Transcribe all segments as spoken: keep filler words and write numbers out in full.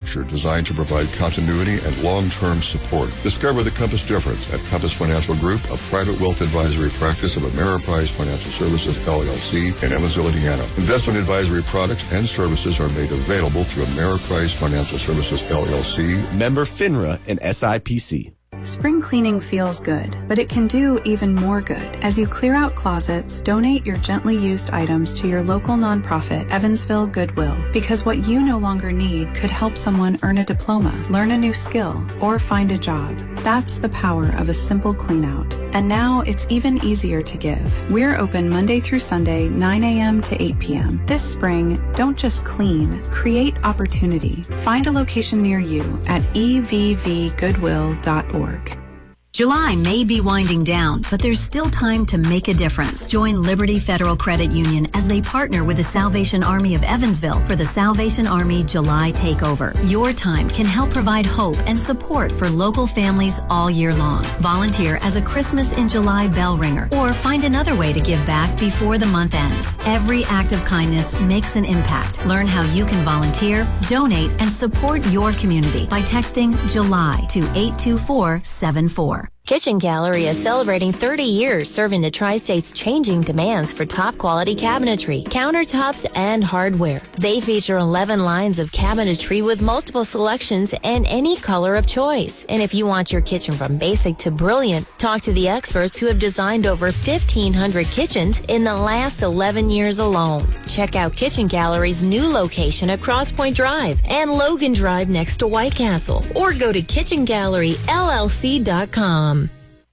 structure designed to provide continuity and long-term support. Discover the Compass difference at Compass Financial Group, a private wealth advisory practice of Ameriprise Financial Services, L L C, in Evansville, Indiana. Investment advisory products and services are made available through Ameriprise Financial Services, L L C. Member FINRA and S I P C. Spring cleaning feels good, but it can do even more good. As you clear out closets, donate your gently used items to your local nonprofit, Evansville Goodwill, because what you no longer need could help someone earn a diploma, learn a new skill, or find a job. That's the power of a simple clean out. And now it's even easier to give. We're open Monday through Sunday, nine a.m. to eight p.m. This spring, don't just clean, create opportunity. Find a location near you at e v v goodwill dot org. July may be winding down, but there's still time to make a difference. Join Liberty Federal Credit Union as they partner with the Salvation Army of Evansville for the Salvation Army July Takeover. Your time can help provide hope and support for local families all year long. Volunteer as a Christmas in July bell ringer, or find another way to give back before the month ends. Every act of kindness makes an impact. Learn how you can volunteer, donate, and support your community by texting July to eight two four seven four. Kitchen Gallery is celebrating thirty years serving the Tri-State's changing demands for top-quality cabinetry, countertops, and hardware. They feature eleven lines of cabinetry with multiple selections and any color of choice. And if you want your kitchen from basic to brilliant, talk to the experts who have designed over fifteen hundred kitchens in the last eleven years alone. Check out Kitchen Gallery's new location at Cross Point Drive and Logan Drive next to White Castle. Or go to kitchen gallery L L C dot com.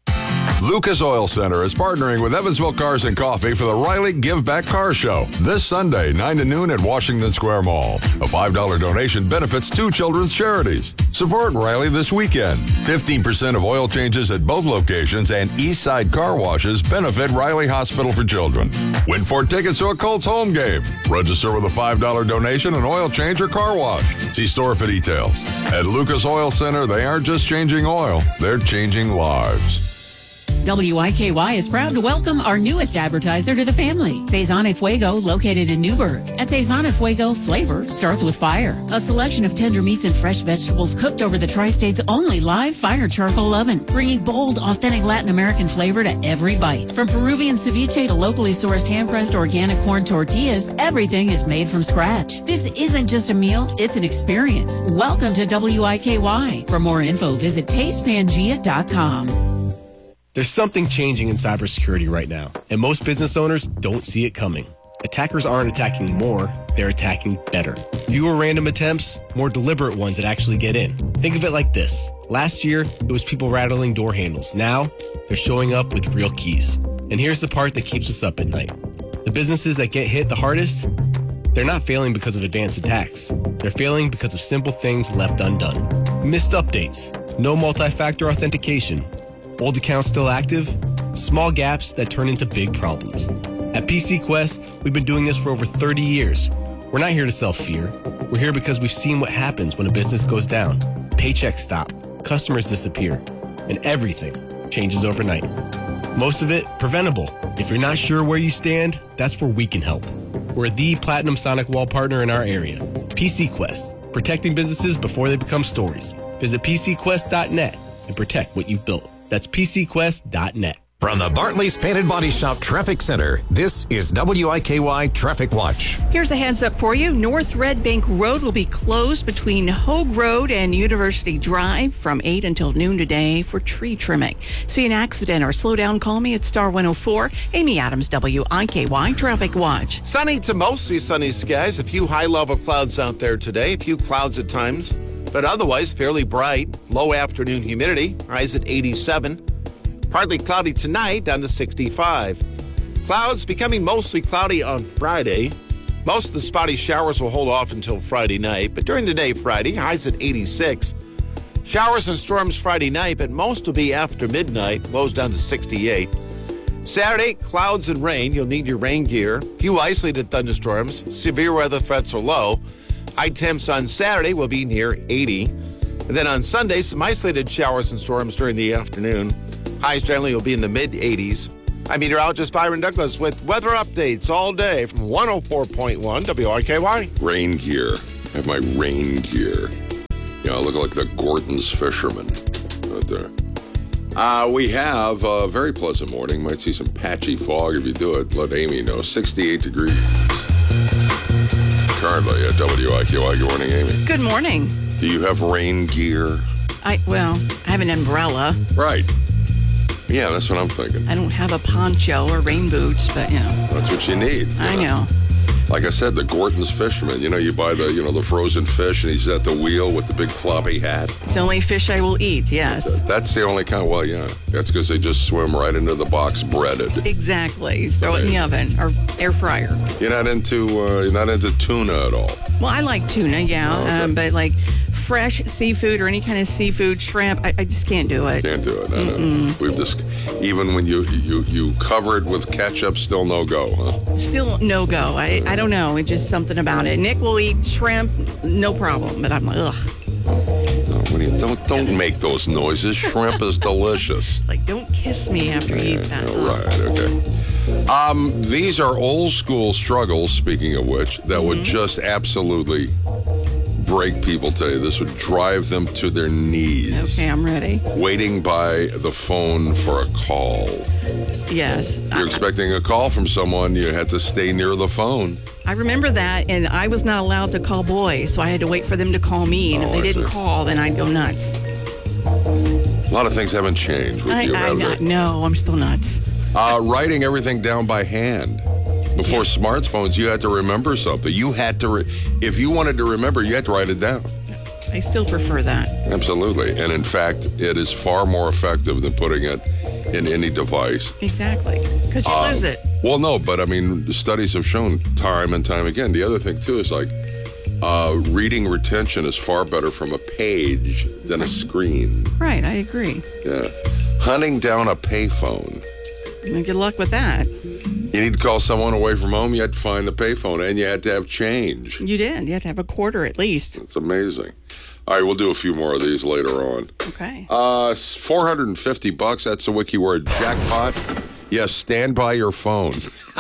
Lucas Oil Center is partnering with Evansville Cars and Coffee for the Riley Give Back Car Show this Sunday, nine to noon at Washington Square Mall. A five dollar donation benefits two children's charities. Support Riley this weekend. fifteen percent of oil changes at both locations and East Side car washes benefit Riley Hospital for Children. Win four tickets to a Colts home game. Register with a five dollar donation and oil change or car wash. See store for details. At Lucas Oil Center, they aren't just changing oil, they're changing lives. W I K Y is proud to welcome our newest advertiser to the family, Saison y Fuego, located in Newburgh. At Saison y Fuego, flavor starts with fire. A selection of tender meats and fresh vegetables cooked over the Tri-State's only live fire charcoal oven, bringing bold, authentic Latin American flavor to every bite. From Peruvian ceviche to locally sourced hand-pressed organic corn tortillas, everything is made from scratch. This isn't just a meal, it's an experience. Welcome to W I K Y. For more info, visit taste pangea dot com. There's something changing in cybersecurity right now, and most business owners don't see it coming. Attackers aren't attacking more, they're attacking better. Fewer random attempts, more deliberate ones that actually get in. Think of it like this. Last year, it was people rattling door handles. Now, they're showing up with real keys. And here's the part that keeps us up at night. The businesses that get hit the hardest, they're not failing because of advanced attacks. They're failing because of simple things left undone. Missed updates, no multi-factor authentication, old accounts still active, small gaps that turn into big problems. At P C Quest, we've been doing this for over thirty years. We're not here to sell fear. We're here because we've seen what happens when a business goes down. Paychecks stop, customers disappear, and everything changes overnight. Most of it preventable. If you're not sure where you stand, that's where we can help. We're the Platinum Sonic Wall partner in our area. P C Quest, protecting businesses before they become stories. Visit p c quest dot net and protect what you've built. That's p c quest dot net. From the Bartley's Painted Body Shop Traffic Center, this is W I K Y Traffic Watch. Here's a heads up for you. North Red Bank Road will be closed between Hogue Road and University Drive from eight until noon today for tree trimming. See an accident or slow down, call me at Star one oh four. Amy Adams, W I K Y Traffic Watch. Sunny to mostly sunny skies. A few high-level clouds out there today. A few clouds at times, but otherwise fairly bright. Low afternoon humidity. Highs at eighty-seven. Partly cloudy tonight, down to sixty-five. Clouds becoming mostly cloudy on Friday. Most of the spotty showers will hold off until Friday night, but during the day Friday, highs at eighty-six. Showers and storms Friday night, but most will be after midnight, lows down to sixty-eight. Saturday, clouds and rain. You'll need your rain gear. Few isolated thunderstorms. Severe weather threats are low. High temps on Saturday will be near eighty. And then on Sunday, some isolated showers and storms during the afternoon. Highs generally will be in the mid-eighties. I'm meteorologist Byron Douglas with weather updates all day from one oh four point one W I K Y. Rain gear. I have my rain gear. Uh, look like the Gorton's Fisherman right there. Uh, we have a very pleasant morning. Might see some patchy fog. If you do it, let Amy know. sixty-eight degrees. Currently at W I Q I. Good morning, Amy. Good morning. Do you have rain gear? I Well, I have an umbrella. Right. Yeah, that's what I'm thinking. I don't have a poncho or rain boots, but, you know. That's what you need. You I know. know. Like I said, the Gorton's Fisherman. You know, you buy the, you know, the frozen fish, and he's at the wheel with the big floppy hat. It's the only fish I will eat, yes. That's the only kind. Well, yeah. That's because they just swim right into the box breaded. Exactly. Throw it in the oven or air fryer. You're not into, uh, you're not into tuna at all? Well, I like tuna, yeah. Oh, okay. um, but, like, fresh seafood or any kind of seafood, shrimp, I, I just can't do it. Can't do it. I know. We've just, even when you, you you cover it with ketchup, still no go, huh? Still no go. I, I don't know. It's just something about it. Nick will eat shrimp, no problem. But I'm like, ugh. No, what do you, don't don't make those noises. Shrimp is delicious. Like, don't kiss me after you eat that. Yeah, right. Okay. Um, these are old school struggles. Speaking of which, that mm-hmm. would just absolutely break people. Tell you, this would drive them to their knees. Okay, I'm ready. Waiting by the phone for a call. Yes. If you're expecting a call from someone, you had to stay near the phone. I remember that, and I was not allowed to call boys, so I had to wait for them to call me, and oh, if they I didn't see. call, then I'd go nuts. A lot of things haven't changed with I, you, I, have not, they? No, I'm still nuts. Uh, writing everything down by hand. Before yeah. smartphones, you had to remember something. You had to, re- if you wanted to remember, you had to write it down. I still prefer that. Absolutely. And in fact, it is far more effective than putting it in any device. Exactly. Because you uh, lose it. Well, no, but I mean, the studies have shown time and time again. The other thing, too, is like uh, reading retention is far better from a page than a screen. Right, I agree. Yeah. Hunting down a payphone. Well, good luck with that. You need to call someone away from home, you had to find the payphone, and you had to have change. You did. You had to have a quarter at least. It's amazing. All right, we'll do a few more of these later on. Okay. Uh, four hundred fifty bucks, that's the wiki word. Jackpot. Yes, stand by your phone.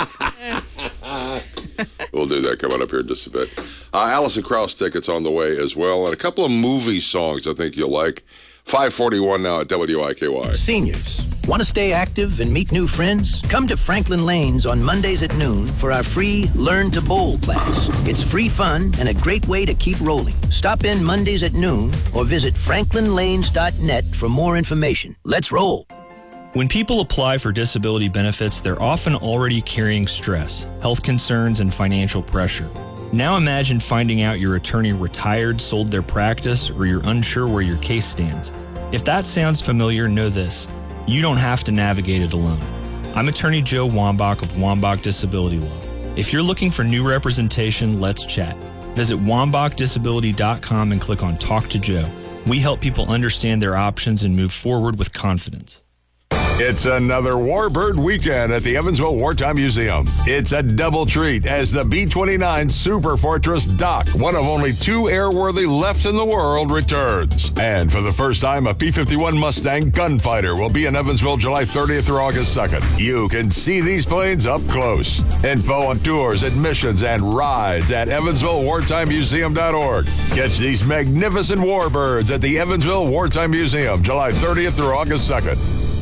We'll do that coming up here in just a bit. Uh, Alison Krauss tickets on the way as well, and a couple of movie songs I think you'll like. five forty-one now at W I K Y. Seniors, want to stay active and meet new friends? Come to Franklin Lanes on Mondays at noon for our free Learn to Bowl class. It's free fun and a great way to keep rolling. Stop in Mondays at noon or visit franklin lanes dot net for more information. Let's roll. When people apply for disability benefits, they're often already carrying stress, health concerns, and financial pressure. Now imagine finding out your attorney retired, sold their practice, or you're unsure where your case stands. If that sounds familiar, know this. You don't have to navigate it alone. I'm attorney Joe Wambach of Wambach Disability Law. If you're looking for new representation, let's chat. Visit wambach disability dot com and click on Talk to Joe. We help people understand their options and move forward with confidence. It's another Warbird weekend at the Evansville Wartime Museum. It's a double treat as the B twenty-nine Super Fortress Doc, one of only two airworthy left in the world, returns. And for the first time, a P fifty-one Mustang Gunfighter will be in Evansville July thirtieth through August second. You can see these planes up close. Info on tours, admissions, and rides at evansville wartime museum dot org. Catch these magnificent Warbirds at the Evansville Wartime Museum July thirtieth through August second.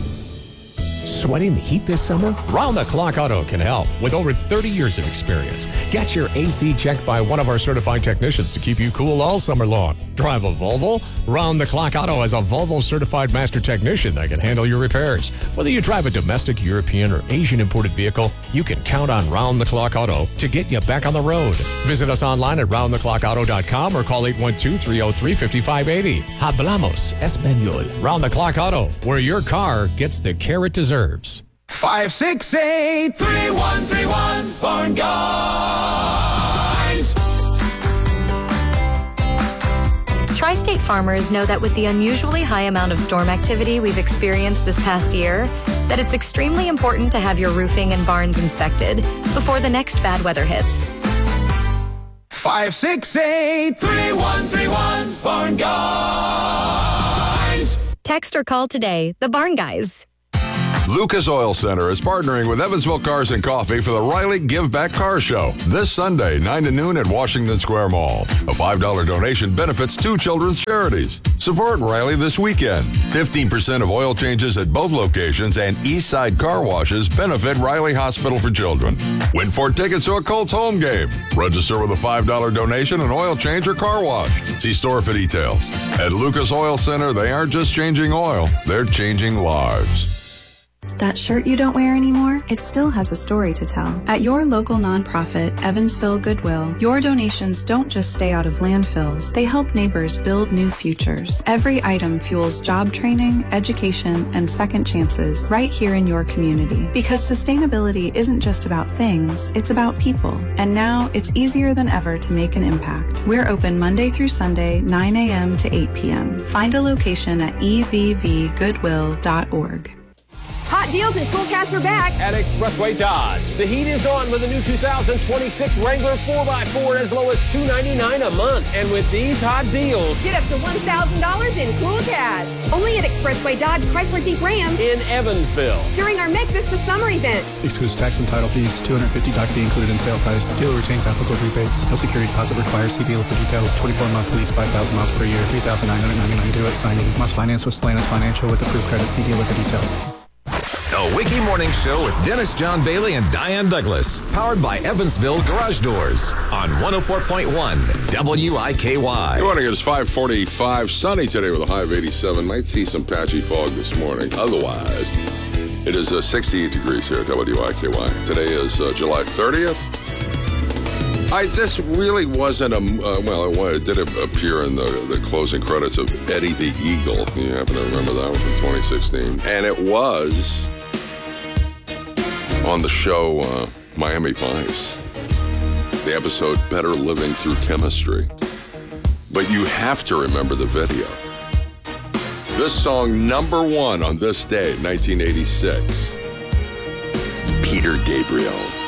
Sweating the heat this summer? Round the Clock Auto can help with over thirty years of experience. Get your A C checked by one of our certified technicians to keep you cool all summer long. Drive a Volvo? Round the Clock Auto has a Volvo certified master technician that can handle your repairs. Whether you drive a domestic, European, or Asian imported vehicle, you can count on Round the Clock Auto to get you back on the road. Visit us online at round the clock auto dot com or call eight one two, three oh three, five five eight oh. Hablamos Español. Round the Clock Auto, where your car gets the care it deserves. Five six eight three one three one Barn Guys. Tri-State farmers know that with the unusually high amount of storm activity we've experienced this past year, that it's extremely important to have your roofing and barns inspected before the next bad weather hits. Five six eight three one three one Barn Guys. Text or call today, the Barn Guys. Lucas Oil Center is partnering with Evansville Cars and Coffee for the Riley Give Back Car Show this Sunday, nine to noon at Washington Square Mall. A five dollar donation benefits two children's charities. Support Riley this weekend. fifteen percent of oil changes at both locations and Eastside Car Washes benefit Riley Hospital for Children. Win four tickets to a Colts home game. Register with a five dollar donation, an oil change, or car wash. See store for details. At Lucas Oil Center, they aren't just changing oil, they're changing lives. That shirt you don't wear anymore, it still has a story to tell. At your local nonprofit, Evansville Goodwill, your donations don't just stay out of landfills. They help neighbors build new futures. Every item fuels job training, education, and second chances right here in your community. Because sustainability isn't just about things, it's about people. And now it's easier than ever to make an impact. We're open Monday through Sunday, nine a.m. to eight p.m. Find a location at e v v goodwill dot org. Hot deals and cool cash are back at Expressway Dodge. The heat is on with the new two thousand twenty-six Wrangler four by four as low as two hundred ninety-nine dollars a month. And with these hot deals, get up to one thousand dollars in cool cash. Only at Expressway Dodge Chrysler Jeep Ram in Evansville. During our Make This the Summer event. Excludes tax and title fees. two hundred fifty dollars back fee included in sale price. Dealer retains applicable rebates. No security deposit required. See dealer for details. twenty-four month lease, five thousand miles per year. three thousand nine hundred ninety-nine dollars due at signing. Must finance with Stellantis Financial with approved credit. See dealer for details. The Wiki Morning Show with Dennis John Bailey and Diane Douglas. Powered by Evansville Garage Doors on one oh four point one W I K Y. Good morning. It's five forty-five. Sunny today with a high of eighty-seven. Might see some patchy fog this morning. Otherwise, it is uh, sixty-eight degrees here at W I K Y. Today is uh, July thirtieth. I, this really wasn't a, uh, well, it, it did appear in the, the closing credits of Eddie the Eagle. You happen to remember that one from twenty sixteen. And it was on the show uh, Miami Vice, the episode Better Living Through Chemistry. But you have to remember the video. This song, number one on this day, nineteen eighty-six. Peter Gabriel.